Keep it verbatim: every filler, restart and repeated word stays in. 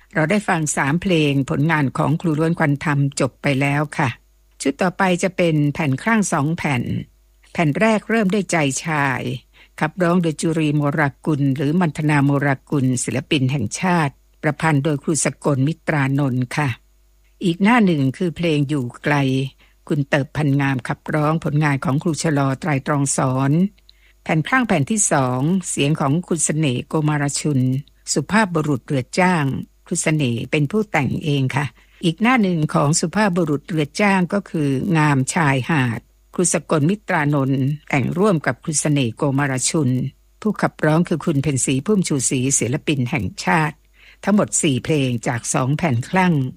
เราได้ฟังสามเพลงผลงานของครูล้วนควันธรรมจบไปแล้วค่ะชุดต่อไปจะเป็นแผ่นครั่งสองแผ่นแผ่นแรกเริ่มด้วยใจชายขับร้องโดยจุรีโมรากุลหรือมัณฑนาโมรากุลศิลปินแห่งชาติประพันธ์โดยครูสกลมิตรานนท์ค่ะอีกหน้าหนึ่งคือเพลงอยู่ไกลคุณเติบพันงามขับร้องผลงานของครูชลอไตรตรองสอนแผ่นข้างแผ่นที่สองเสียงของคุณเสน่ห์โกมารชุนสุภาพบุรุษเรือจ้างคุณเสน่ห์เป็นผู้แต่งเองค่ะอีกหน้าหนึ่งของสุภาพบุรุษเรือจ้างก็คืองามชายหาดครูสกลมิตรานนท์แต่งร่วมกับคุณเสน่ห์โกมารชุนผู้ขับร้องคือคุณเพ็ญศรีพุ่มชูศรีศิลปินแห่งชาติทั้งหมดสี่เพลงจากสองแผ่นคลั่ง